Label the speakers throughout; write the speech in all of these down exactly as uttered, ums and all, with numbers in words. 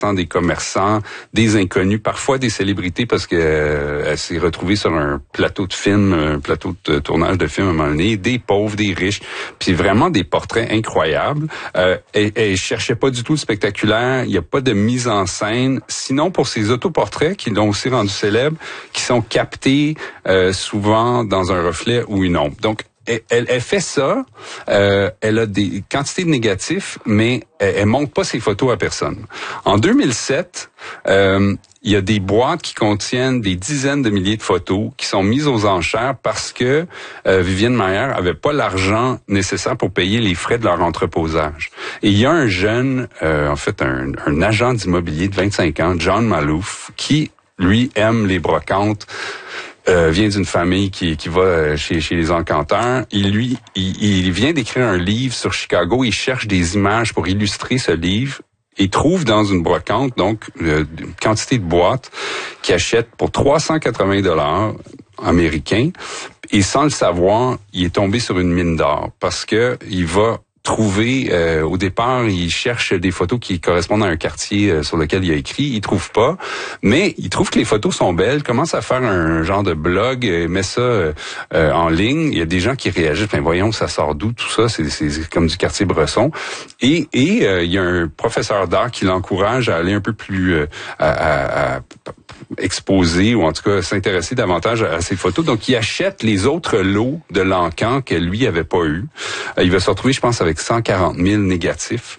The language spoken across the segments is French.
Speaker 1: des commerçants, des inconnus, parfois des célébrités parce que euh, elle s'est retrouvée sur un plateau de film, un plateau de tournage de film à un moment donné, des pauvres, des riches, puis vraiment des portraits incroyables. Euh, elle, elle cherchait pas du tout le spectaculaire, il y a pas de mise en scène, sinon pour ses autoportraits qui l'ont aussi rendu célèbre, qui sont captés euh, souvent dans un reflet ou une ombre. Donc Elle, elle, elle fait ça, euh, elle a des quantités de négatifs, mais elle, elle montre pas ses photos à personne. En deux mille sept, euh, il y a des boîtes qui contiennent des dizaines de milliers de photos qui sont mises aux enchères parce que euh, Vivienne Maier avait pas l'argent nécessaire pour payer les frais de leur entreposage. Et il y a un jeune, euh, en fait un, un agent d'immobilier de vingt-cinq ans, John Maloof, qui, lui, aime les brocantes. Euh, vient d'une famille qui qui va chez chez les encanteurs. Il lui il, il vient d'écrire un livre sur Chicago. Il cherche des images pour illustrer ce livre. Il trouve dans une brocante donc euh, une quantité de boîtes qu'il achète pour trois cent quatre-vingts dollars américains. Et sans le savoir, il est tombé sur une mine d'or parce que il va trouver, euh, au départ, il cherche des photos qui correspondent à un quartier euh, sur lequel il a écrit. Il trouve pas, mais il trouve que les photos sont belles, commence à faire un genre de blog, euh, met ça euh, euh, en ligne. Il y a des gens qui réagissent, ben voyons, ça sort d'où tout ça? C'est, c'est comme du quartier Bresson. Et, et euh, il y a un professeur d'art qui l'encourage à aller un peu plus euh, à, à, à exposer ou en tout cas s'intéresser davantage à, à ces photos. Donc, il achète les autres lots de l'encan que lui avait pas eu. Euh, il va se retrouver, je pense, avec cent quarante mille négatifs.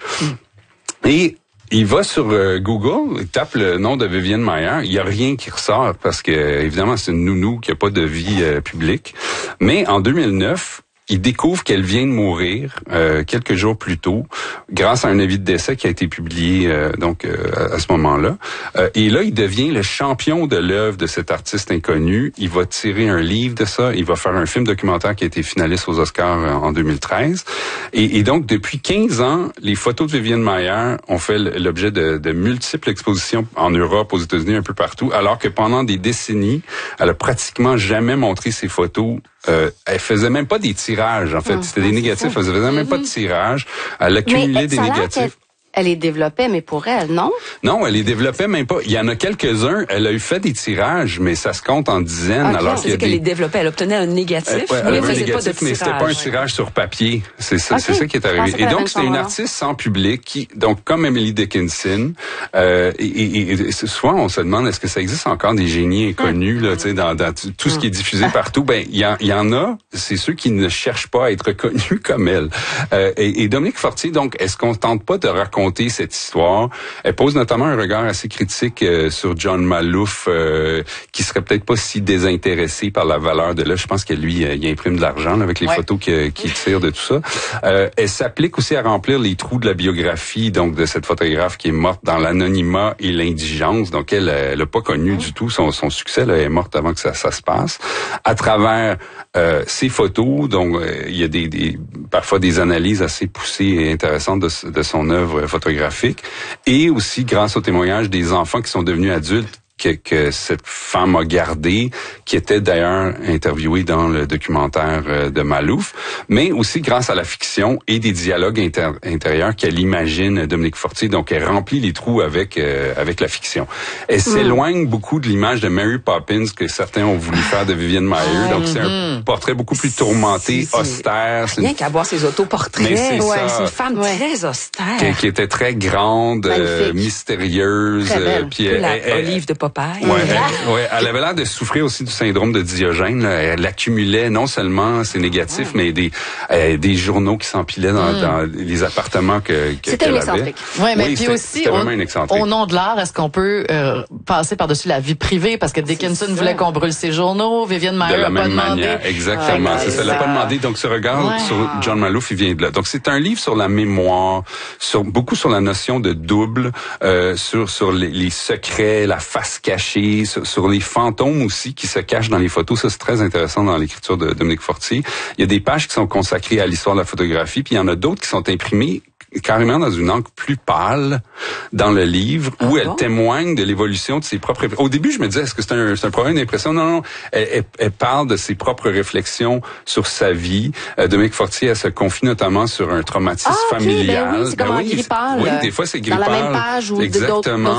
Speaker 1: Mm. Et il va sur euh, Google, il tape le nom de Vivienne Maier, il y a rien qui ressort parce que évidemment c'est une nounou qui a pas de vie euh, publique. Mais en deux mille neuf, il découvre qu'elle vient de mourir euh, quelques jours plus tôt, grâce à un avis de décès qui a été publié euh, donc euh, à, à ce moment-là. Euh, et là, il devient le champion de l'œuvre de cet artiste inconnu. Il va tirer un livre de ça. Il va faire un film documentaire qui a été finaliste aux Oscars euh, en deux mille treize. Et, et donc, depuis quinze ans, les photos de Vivienne Maier ont fait l'objet de, de multiples expositions en Europe, aux États-Unis, un peu partout, alors que pendant des décennies, elle a pratiquement jamais montré ses photos. Euh, elle faisait même pas des tirages, en fait. Mmh, C'était des négatifs. Elle faisait même mm-hmm. pas de tirage. Elle accumulait des négatifs.
Speaker 2: Elle les développait, mais pour elle, non?
Speaker 1: Non, elle les développait même pas. Il y en a quelques-uns. Elle a eu fait des tirages, mais ça se compte en dizaines.
Speaker 3: Okay,
Speaker 1: alors
Speaker 3: c'est qu'elle
Speaker 1: des...
Speaker 3: les développait. Elle obtenait un négatif,
Speaker 1: euh, ouais,
Speaker 3: mais
Speaker 1: elle
Speaker 3: elle faisait
Speaker 1: négatif,
Speaker 3: pas de tirage.
Speaker 1: Mais c'était pas un tirage sur papier. C'est ça,
Speaker 2: okay.
Speaker 1: c'est ça qui est arrivé. Et donc, c'était une artiste sans public, qui, donc comme Emily Dickinson. Euh, et, et, et souvent, on se demande est-ce que ça existe encore des génies inconnus là, tu sais, dans, dans tout ce qui est diffusé partout. Ben, il y, y en a. C'est ceux qui ne cherchent pas à être reconnus comme elle. Euh, et, et Dominique Fortier, donc, est-ce qu'on tente pas de raconter cette histoire? Elle pose notamment un regard assez critique euh, sur John Maloof, euh, qui serait peut-être pas si désintéressé par la valeur de l'œuvre. Je pense que lui, euh, il imprime de l'argent là, avec les ouais. photos qu'il qui tire de tout ça. Euh, elle s'applique aussi à remplir les trous de la biographie donc de cette photographe qui est morte dans l'anonymat et l'indigence. Donc elle, elle a pas connu du tout son, son succès. Là, elle est morte avant que ça, ça se passe. À travers euh, ses photos, donc euh, il y a des, des parfois des analyses assez poussées et intéressantes de, de son œuvre photographique. Et aussi grâce au témoignage des enfants qui sont devenus adultes que, que cette femme a gardé, qui était d'ailleurs interviewée dans le documentaire de Maloof, mais aussi grâce à la fiction et des dialogues inter- intérieurs qu'elle imagine Dominique Fortier. Donc, elle remplit les trous avec euh, avec la fiction. Elle mmh. s'éloigne beaucoup de l'image de Mary Poppins que certains ont voulu faire de Vivienne Maier. Donc, c'est un portrait beaucoup plus tourmenté, c'est, austère.
Speaker 3: Rien une... qu'à voir ses autoportraits.
Speaker 1: Mais c'est,
Speaker 3: ouais,
Speaker 1: ça.
Speaker 3: c'est une femme ouais. très austère.
Speaker 1: Qui, qui était très grande, euh, mystérieuse.
Speaker 2: Très belle.
Speaker 1: Euh, puis
Speaker 3: elle,
Speaker 1: elle, elle,
Speaker 3: Olive de Popeye.
Speaker 1: Ouais, elle, ouais, elle avait l'air de souffrir aussi du syndrome de Diogène. Là. Elle accumulait non seulement ses négatifs, oh. mais des euh, des journaux qui s'empilaient dans, mm. dans les appartements que, que
Speaker 2: C'était
Speaker 1: qu'elle
Speaker 2: une excentrique.
Speaker 1: avait.
Speaker 4: Ouais, mais
Speaker 1: oui,
Speaker 4: puis
Speaker 1: c'était,
Speaker 4: aussi
Speaker 1: c'était
Speaker 4: au,
Speaker 1: vraiment une excentrique.
Speaker 4: Au nom de l'art, est-ce qu'on peut euh, passer par-dessus la vie privée parce que Dickinson voulait qu'on brûle ses journaux, Vivienne Maier n'a pas demandé.
Speaker 1: Manière, exactement,
Speaker 4: ah,
Speaker 1: c'est ça. Elle n'a pas demandé. Donc ce regard ouais. sur John Maloof, il vient de là. Donc c'est un livre sur la mémoire, sur beaucoup sur la notion de double, euh, sur sur les, les secrets, la face cachée, sur, sur les fantômes aussi qui se cachent dans les photos. Ça, c'est très intéressant dans l'écriture de Dominique Fortier. Il y a des pages qui sont consacrées à l'histoire de la photographie, puis il y en a d'autres qui sont imprimées carrément dans une encre plus pâle dans le livre où ah elle bon? témoigne de l'évolution de ses propres... Au début, je me disais, est-ce que c'est un, c'est un problème d'impression? Non, non, elle, elle, elle parle de ses propres réflections sur sa vie. Euh, Dominique Fortier, elle se confie notamment sur un traumatisme
Speaker 2: ah, okay,
Speaker 1: familial.
Speaker 2: Ben oui, c'est comme
Speaker 1: ben
Speaker 2: en
Speaker 1: oui,
Speaker 2: gris pâle.
Speaker 1: Oui, des fois, c'est gris
Speaker 2: dans
Speaker 1: pâle.
Speaker 2: Dans la même page ou
Speaker 1: exactement.
Speaker 2: d'autres, d'autres